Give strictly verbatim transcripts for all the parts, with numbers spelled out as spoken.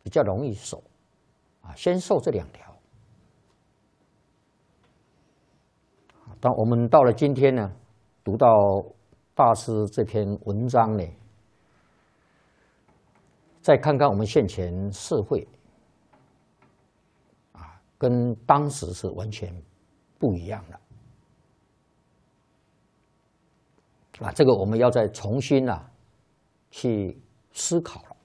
比较容易受啊，先受这两条。当我们到了今天呢，读到大师这篇文章呢，再看看我们现前社会啊，跟当时是完全不一样的啊，这个我们要再重新啊去思考了。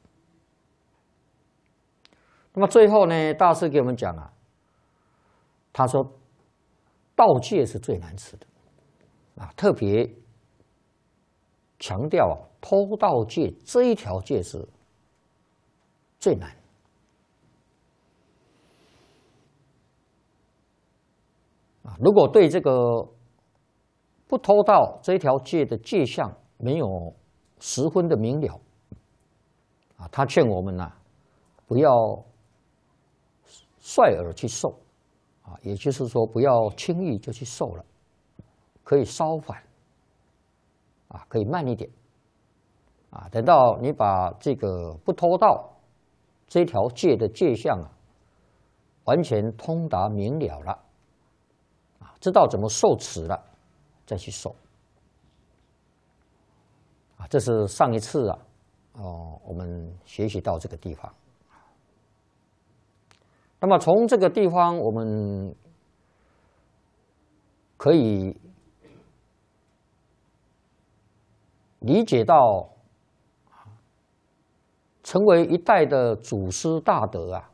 那么最后呢，大师给我们讲啊，他说盗戒是最难持的啊，特别强调啊，偷盗戒这一条戒是最难啊。如果对这个不偷盗这一条戒的戒相没有十分的明了啊，他劝我们呢、啊，不要率尔去受啊，也就是说不要轻易就去受了，可以稍缓啊，可以慢一点啊，等到你把这个不偷盗这条戒的戒相啊，完全通达明了了啊，知道怎么受持了，再去受啊。这是上一次啊，哦，我们学习到这个地方。那么从这个地方，我们可以理解到，成为一代的祖师大德啊，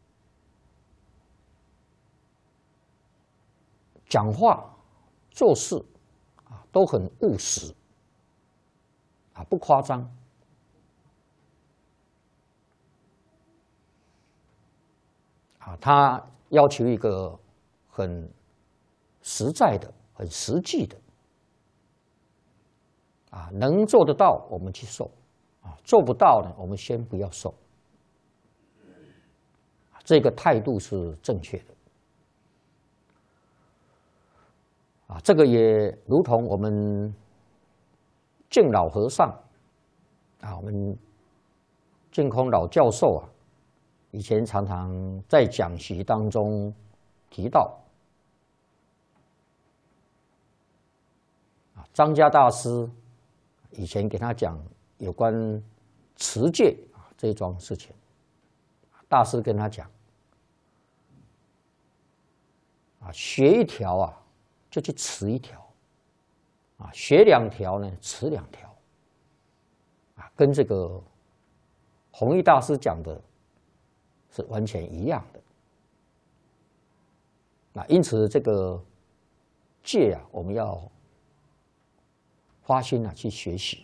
讲话、做事啊都很务实啊，不夸张。啊，他要求一个很实在的、很实际的，啊，能做得到我们去受，啊，做不到呢，我们先不要受。这个态度是正确的。啊，这个也如同我们净老和尚，啊，我们净空老教授啊。以前常常在讲习当中提到，啊，张家大师以前给他讲有关持戒啊这一桩事情，大师跟他讲，啊，学一条啊就去持一条，啊，学两条呢持两条，啊，跟这个弘一大师讲的是完全一样的。那因此这个戒啊，我们要花心啊去学习，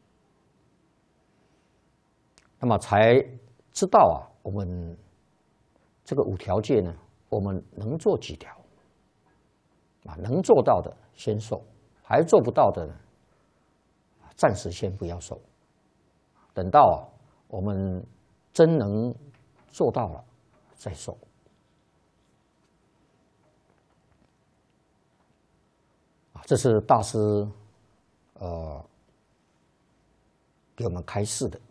那么才知道啊，我们这个五条戒呢，我们能做几条啊？能做到的先受，还做不到的呢，暂时先不要受。等到啊，我们真能做到了再受。啊，这是大师呃给我们开示的。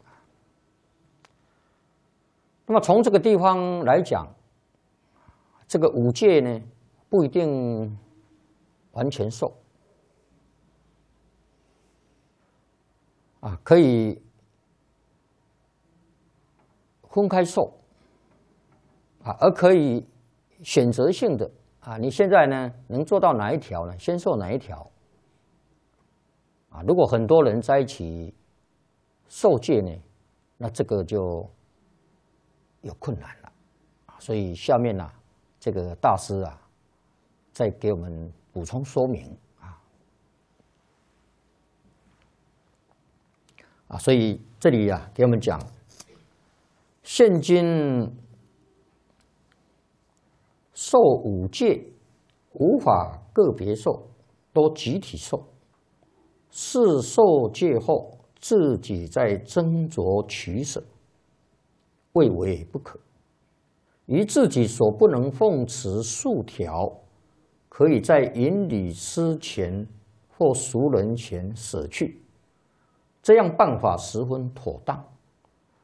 那么从这个地方来讲，这个五戒呢不一定完全受啊，可以分开受啊，而可以选择性的啊，你现在呢能做到哪一条呢？先受哪一条啊？如果很多人在一起受戒呢，那这个就有困难了啊。所以下面呢、啊，这个大师啊，再给我们补充说明啊啊，所以这里啊给我们讲，现今受五戒无法个别受，都集体受。是受戒后，自己在斟酌取舍，未为不可。于自己所不能奉持数条，可以在引礼师前或熟人前舍去，这样办法十分妥当。